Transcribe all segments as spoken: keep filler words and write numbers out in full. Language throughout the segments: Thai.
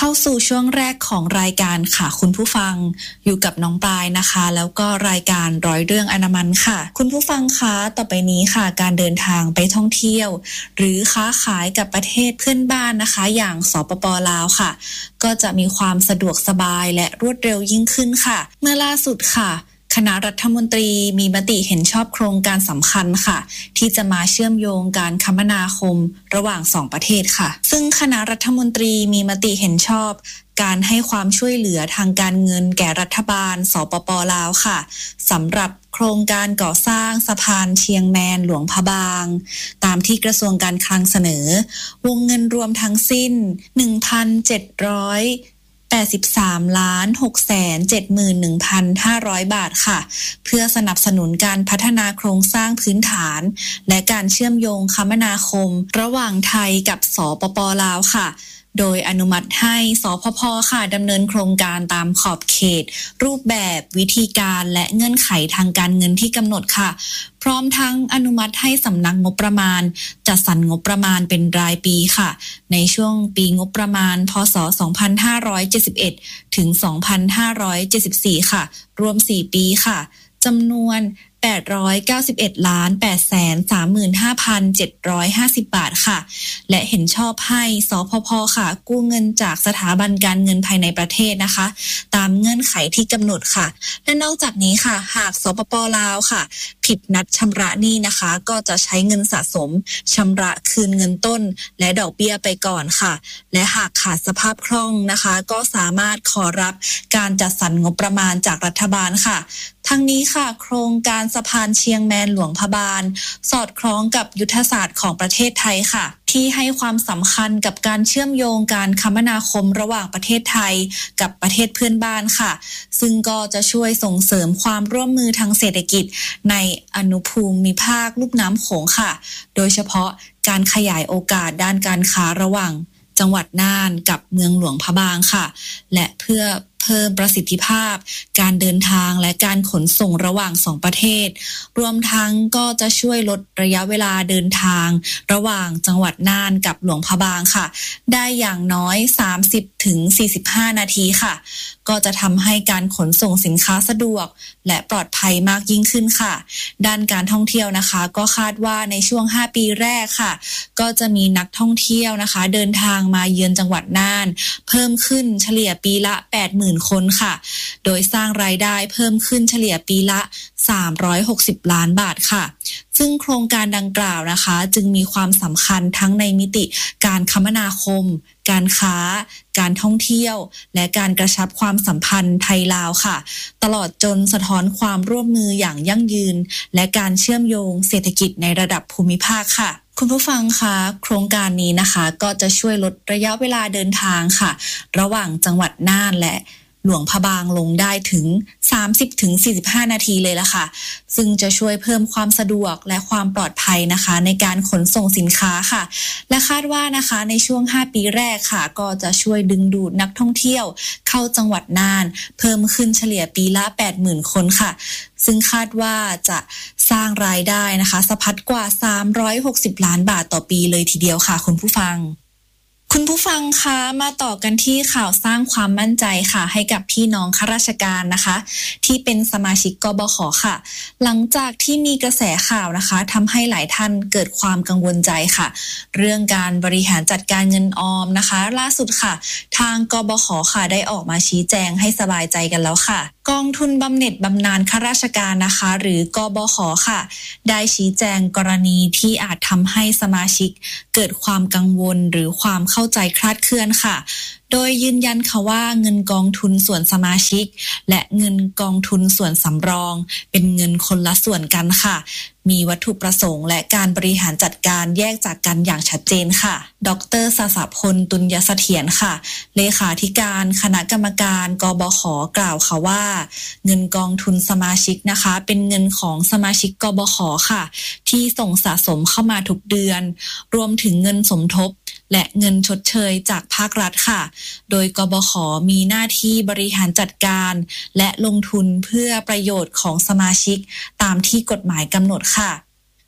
เข้าสู่ช่วงแรกของรายการค่ะคุณผู้ฟังอยู่กับน้องปลายนะคะแล้วก็รายการร้อยเรื่องอนามันค่ะคุณผู้ฟังคะต่อไปนี้ค่ะการเดินทางไปท่องเที่ยวหรือค้าขายกับประเทศเพื่อนบ้านนะคะอย่างสปป.ลาวค่ะก็จะมีความสะดวกสบายและรวดเร็วยิ่งขึ้นค่ะเมื่อล่าสุดค่ะคณะรัฐมนตรีมีมติเห็นชอบโครงการสำคัญค่ะที่จะมาเชื่อมโยงการคมนาคมระหว่างสองประเทศค่ะซึ่งคณะรัฐมนตรีมีมติเห็นชอบการให้ความช่วยเหลือทางการเงินแก่รัฐบาลสปป.ลาวค่ะสำหรับโครงการก่อสร้างสะพานเชียงแมนหลวงพะบางตามที่กระทรวงการคลังเสนอวงเงินรวมทั้งสิ้น หนึ่งพันเจ็ดร้อยแปดสิบสาม ล้าน หกแสนเจ็ดหมื่นหนึ่งพันห้าร้อย บาทค่ะเพื่อสนับสนุนการพัฒนาโครงสร้างพื้นฐานและการเชื่อมโยงคมนาคมระหว่างไทยกับสปป.ลาวค่ะโดยอนุมัติให้สพพ.ค่ะดำเนินโครงการตามขอบเขตรูปแบบวิธีการและเงื่อนไขทางการเงินที่กำหนดค่ะพร้อมทั้งอนุมัติให้สำนักงบประมาณจัดสรรงบประมาณเป็นรายปีค่ะในช่วงปีงบประมาณพ.ศ. สองพันห้าร้อยเจ็ดสิบเอ็ดถึงสองพันห้าร้อยเจ็ดสิบสี่ค่ะรวมสี่ปีค่ะจำนวนแปดร้อยเก้าสิบเอ็ดล้าน แปดแสนสามหมื่นห้าพันเจ็ดร้อยห้าสิบบาทค่ะและเห็นชอบให้สพพ.ค่ะกู้เงินจากสถาบันการเงินภายในประเทศนะคะตามเงื่อนไขที่กำหนดค่ะและนอกจากนี้ค่ะหากสปป.ลาวค่ะผิดนัดชำระหนี้นะคะก็จะใช้เงินสะสมชำระคืนเงินต้นและดอกเบี้ยไปก่อนค่ะและหากขาดสภาพคล่องนะคะก็สามารถขอรับการจัดสรรงบประมาณจากรัฐบาลค่ะทั้งนี้ค่ะโครงการสะพานเชียงแมนหลวงพะบางสอดคล้องกับยุทธศาสตร์ของประเทศไทยค่ะที่ให้ความสำคัญกับการเชื่อมโยงการคมนาคมระหว่างประเทศไทยกับประเทศเพื่อนบ้านค่ะซึ่งก็จะช่วยส่งเสริมความร่วมมือทางเศรษฐกิจในอนุภูมิภาคลุ่มน้ำโขงค่ะโดยเฉพาะการขยายโอกาสด้านการค้าระหว่างจังหวัดน่านกับเมืองหลวงพะบางค่ะและเพื่อเพิ่มประสิทธิภาพการเดินทางและการขนส่งระหว่างสองประเทศรวมทั้งก็จะช่วยลดระยะเวลาเดินทางระหว่างจังหวัดน่านกับหลวงพะบางค่ะได้อย่างน้อย สามสิบถึงสี่สิบห้า นาทีค่ะก็จะทำให้การขนส่งสินค้าสะดวกและปลอดภัยมากยิ่งขึ้นค่ะด้านการท่องเที่ยวนะคะก็คาดว่าในช่วงห้าปีแรกค่ะก็จะมีนักท่องเที่ยวนะคะเดินทางมาเยือนจังหวัดน่านเพิ่มขึ้นเฉลี่ยปีละ แปดหมื่น คนค่ะโดยสร้างรายได้เพิ่มขึ้นเฉลี่ยปีละสามร้อยหกสิบล้านบาทค่ะซึ่งโครงการดังกล่าวนะคะจึงมีความสำคัญทั้งในมิติการคมนาคมการค้าการท่องเที่ยวและการกระชับความสัมพันธ์ไทยลาวค่ะตลอดจนสะท้อนความร่วมมืออย่างยั่งยืนและการเชื่อมโยงเศรษฐกิจในระดับภูมิภาคค่ะคุณผู้ฟังคะโครงการนี้นะคะก็จะช่วยลดระยะเวลาเดินทางค่ะระหว่างจังหวัดน่านและหลวงพะบางลงได้ถึง สามสิบถึงสี่สิบห้า นาทีเลยล่ะค่ะซึ่งจะช่วยเพิ่มความสะดวกและความปลอดภัยนะคะในการขนส่งสินค้าค่ะและคาดว่านะคะในช่วงห้าปีแรกค่ะก็จะช่วยดึงดูดนักท่องเที่ยวเข้าจังหวัดน่านเพิ่มขึ้นเฉลี่ยปีละ แปดหมื่น คนค่ะซึ่งคาดว่าจะสร้างรายได้นะคะสะพัดกว่าสามร้อยหกสิบล้านบาทต่อปีเลยทีเดียวค่ะคุณผู้ฟังคุณผู้ฟังคะมาต่อกันที่ข่าวสร้างความมั่นใจค่ะให้กับพี่น้องข้าราชการนะคะที่เป็นสมาชิกกบข.ค่ะหลังจากที่มีกระแสข่าวนะคะทำให้หลายท่านเกิดความกังวลใจค่ะเรื่องการบริหารจัดการเงินออมนะคะล่าสุดค่ะทางกบข.ค่ะได้ออกมาชี้แจงให้สบายใจกันแล้วค่ะกองทุนบำเหน็จบำนาญข้าราชการนะคะหรือกบข.ค่ะได้ชี้แจงกรณีที่อาจทำให้สมาชิกเกิดความกังวลหรือความเข้าใจคลาดเคลื่อนค่ะโดยยืนยันค่ะว่าเงินกองทุนส่วนสมาชิกและเงินกองทุนส่วนสำรองเป็นเงินคนละส่วนกันค่ะมีวัตถุประสงค์และการบริหารจัดการแยกจากกันอย่างชัดเจนค่ะดร.สสพลตุลยเสถียรค่ะเลขาธิการคณะกรรมการกบข.กล่าวค่ะว่าเงินกองทุนสมาชิกนะคะเป็นเงินของสมาชิกกบข.ค่ะที่ส่งสะสมเข้ามาทุกเดือนรวมถึงเงินสมทบและเงินชดเชยจากภาครัฐค่ะโดยกบข.มีหน้าที่บริหารจัดการและลงทุนเพื่อประโยชน์ของสมาชิกตามที่กฎหมายกำหนดค่ะ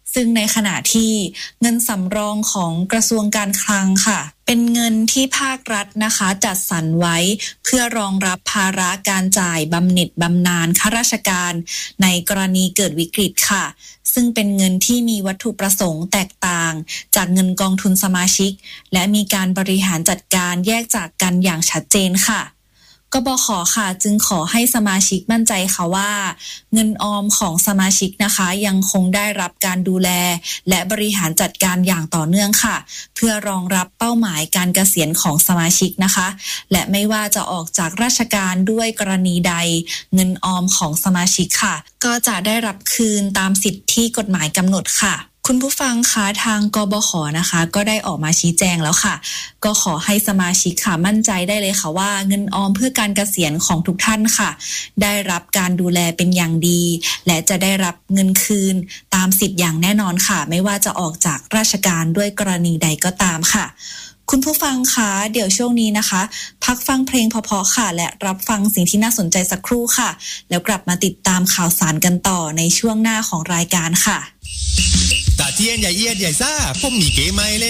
ซึ่งในขณะที่เงินสำรองของกระทรวงการคลังค่ะเป็นเงินที่ภาครัฐนะคะจัดสรรไว้เพื่อรองรับภาระการจ่ายบำเหน็จบำนาญข้าราชการในกรณีเกิดวิกฤตค่ะซึ่งเป็นเงินที่มีวัตถุประสงค์แตกต่างจากเงินกองทุนสมาชิกและมีการบริหารจัดการแยกจากกันอย่างชัดเจนค่ะกบข.ค่ะจึงขอให้สมาชิกมั่นใจค่ะว่าเงินออมของสมาชิกนะคะยังคงได้รับการดูแลและบริหารจัดการอย่างต่อเนื่องค่ะเพื่อรองรับเป้าหมายการเกษียณของสมาชิกนะคะและไม่ว่าจะออกจากราชการด้วยกรณีใดเงินออมของสมาชิกค่ะก็จะได้รับคืนตามสิทธิที่กฎหมายกำหนดค่ะคุณผู้ฟังคะทางกบข.นะคะก็ได้ออกมาชี้แจงแล้วค่ะก็ขอให้สมาชิกค่ะมั่นใจได้เลยค่ะว่าเงินออมเพื่อการเกษียณของทุกท่านค่ะได้รับการดูแลเป็นอย่างดีและจะได้รับเงินคืนตามสิทธิ์อย่างแน่นอนค่ะไม่ว่าจะออกจากราชการด้วยกรณีใดก็ตามค่ะคุณผู้ฟังคะเดี๋ยวช่วงนี้นะคะพักฟังเพลงเพราะๆค่ะและรับฟังสิ่งที่น่าสนใจสักครู่ค่ะแล้วกลับมาติดตามข่าวสารกันต่อในช่วงหน้าของรายการค่ะตาเทียนใหญ่เอียดใหญ่ซ่าผมมีเก๋ไม้เลย